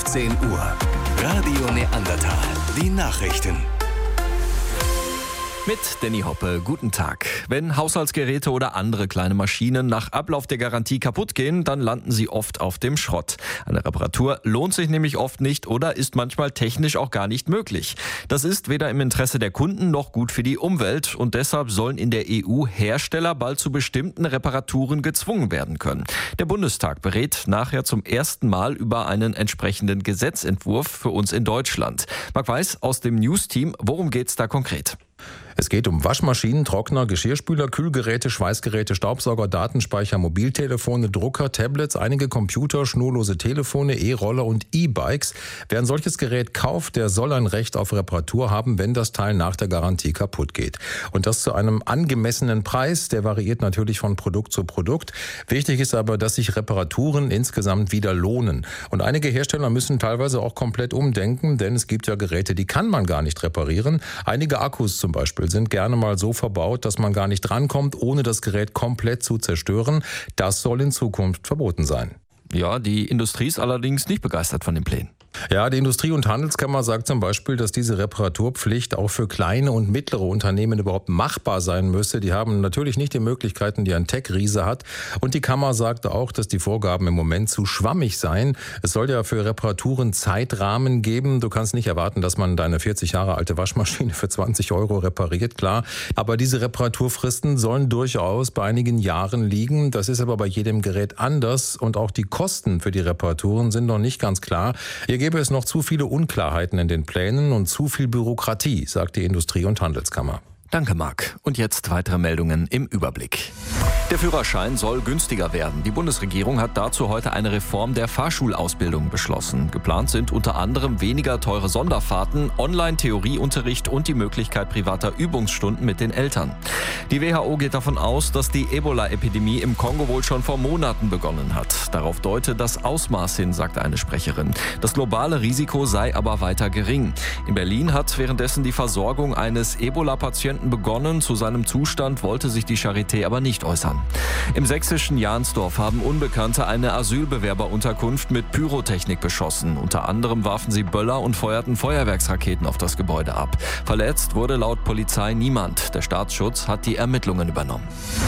15 Uhr. Radio Neandertal. Die Nachrichten. Mit Danny Hoppe, guten Tag. Wenn Haushaltsgeräte oder andere kleine Maschinen nach Ablauf der Garantie kaputt gehen, dann landen sie oft auf dem Schrott. Eine Reparatur lohnt sich nämlich oft nicht oder ist manchmal technisch auch gar nicht möglich. Das ist weder im Interesse der Kunden noch gut für die Umwelt und deshalb sollen in der EU Hersteller bald zu bestimmten Reparaturen gezwungen werden können. Der Bundestag berät nachher zum ersten Mal über einen entsprechenden Gesetzentwurf für uns in Deutschland. Marc Weiß aus dem News-Team, worum geht's da konkret? Es geht um Waschmaschinen, Trockner, Geschirrspüler, Kühlgeräte, Schweißgeräte, Staubsauger, Datenspeicher, Mobiltelefone, Drucker, Tablets, einige Computer, schnurlose Telefone, E-Roller und E-Bikes. Wer ein solches Gerät kauft, der soll ein Recht auf Reparatur haben, wenn das Teil nach der Garantie kaputt geht. Und das zu einem angemessenen Preis, der variiert natürlich von Produkt zu Produkt. Wichtig ist aber, dass sich Reparaturen insgesamt wieder lohnen. Und einige Hersteller müssen teilweise auch komplett umdenken, denn es gibt ja Geräte, die kann man gar nicht reparieren. Einige Akkus zum Beispiel sind gerne mal so verbaut, dass man gar nicht drankommt, ohne das Gerät komplett zu zerstören. Das soll in Zukunft verboten sein. Ja, die Industrie ist allerdings nicht begeistert von den Plänen. Ja, die Industrie- und Handelskammer sagt zum Beispiel, dass diese Reparaturpflicht auch für kleine und mittlere Unternehmen überhaupt machbar sein müsse. Die haben natürlich nicht die Möglichkeiten, die ein Tech-Riese hat. Und die Kammer sagte auch, dass die Vorgaben im Moment zu schwammig seien. Es soll ja für Reparaturen Zeitrahmen geben. Du kannst nicht erwarten, dass man deine 40 Jahre alte Waschmaschine für 20 € repariert, klar. Aber diese Reparaturfristen sollen durchaus bei einigen Jahren liegen. Das ist aber bei jedem Gerät anders. Und auch die Kosten für die Reparaturen sind noch nicht ganz klar. Hier gäbe es noch zu viele Unklarheiten in den Plänen und zu viel Bürokratie, sagt die Industrie- und Handelskammer. Danke, Marc. Und jetzt weitere Meldungen im Überblick. Der Führerschein soll günstiger werden. Die Bundesregierung hat dazu heute eine Reform der Fahrschulausbildung beschlossen. Geplant sind unter anderem weniger teure Sonderfahrten, Online-Theorieunterricht und die Möglichkeit privater Übungsstunden mit den Eltern. Die WHO geht davon aus, dass die Ebola-Epidemie im Kongo wohl schon vor Monaten begonnen hat. Darauf deute das Ausmaß hin, sagte eine Sprecherin. Das globale Risiko sei aber weiter gering. In Berlin hat währenddessen die Versorgung eines Ebola-Patienten begonnen. Zu seinem Zustand wollte sich die Charité aber nicht äußern. Im sächsischen Jahnsdorf haben Unbekannte eine Asylbewerberunterkunft mit Pyrotechnik beschossen. Unter anderem warfen sie Böller und feuerten Feuerwerksraketen auf das Gebäude ab. Verletzt wurde laut Polizei niemand. Der Staatsschutz hat die Ermittlungen übernommen.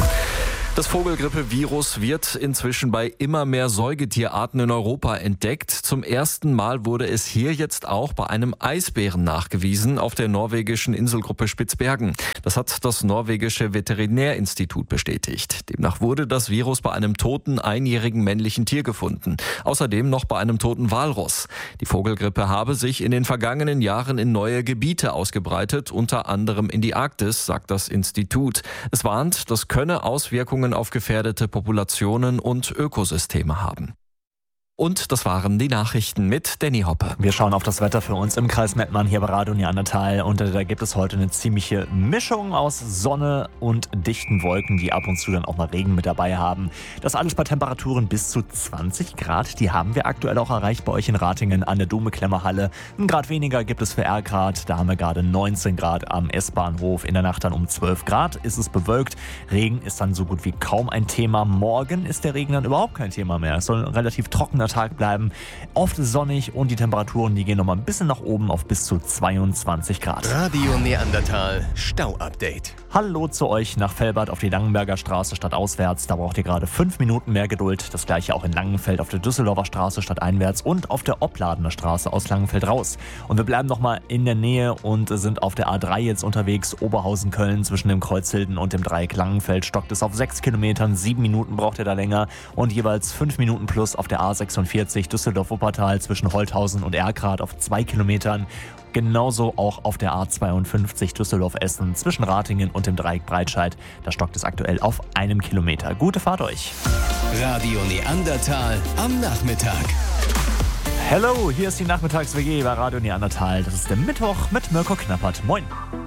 Das Vogelgrippevirus wird inzwischen bei immer mehr Säugetierarten in Europa entdeckt. Zum ersten Mal wurde es hier jetzt auch bei einem Eisbären nachgewiesen auf der norwegischen Inselgruppe Spitzbergen. Das hat das norwegische Veterinärinstitut bestätigt. Demnach wurde das Virus bei einem toten einjährigen männlichen Tier gefunden. Außerdem noch bei einem toten Walross. Die Vogelgrippe habe sich in den vergangenen Jahren in neue Gebiete ausgebreitet, unter anderem in die Arktis, sagt das Institut. Es warnt, das könne Auswirkungen auf gefährdete Populationen und Ökosysteme haben. Und das waren die Nachrichten mit Danny Hoppe. Wir schauen auf das Wetter für uns im Kreis Mettmann hier bei Radio Neandertal. Und da gibt es heute eine ziemliche Mischung aus Sonne und dichten Wolken, die ab und zu dann auch mal Regen mit dabei haben. Das alles bei Temperaturen bis zu 20 Grad. Die haben wir aktuell auch erreicht bei euch in Ratingen an der Dome-Klemmerhalle. 1 Grad weniger gibt es für Ergrad. Da haben wir gerade 19 Grad am S-Bahnhof. In der Nacht dann um 12 Grad ist es bewölkt. Regen ist dann so gut wie kaum ein Thema. Morgen ist der Regen dann überhaupt kein Thema mehr. Es soll ein relativ trockener Tag bleiben. Oft sonnig und die Temperaturen, die gehen noch mal ein bisschen nach oben auf bis zu 22 Grad. Radio Neandertal Stau-Update. Hallo zu euch nach Velbert auf die Langenberger Straße stadtauswärts. Da braucht ihr gerade 5 Minuten mehr Geduld. Das gleiche auch in Langenfeld auf der Düsseldorfer Straße stadteinwärts und auf der Opladener Straße aus Langenfeld raus. Und wir bleiben noch mal in der Nähe und sind auf der A3 jetzt unterwegs. Oberhausen-Köln zwischen dem Kreuzhilden und dem Dreieck Langenfeld stockt es auf 6 Kilometern. 7 Minuten braucht ihr da länger und jeweils 5 Minuten plus auf der A46 Düsseldorf-Wuppertal zwischen Holthausen und Erkrath auf 2 Kilometern. Genauso auch auf der A52 Düsseldorf-Essen zwischen Ratingen und dem Dreieck Breitscheid. Da stockt es aktuell auf 1 Kilometer. Gute Fahrt euch. Radio Neandertal am Nachmittag. Hello, hier ist die Nachmittags-WG bei Radio Neandertal. Das ist der Mittwoch mit Mirko Knappert. Moin.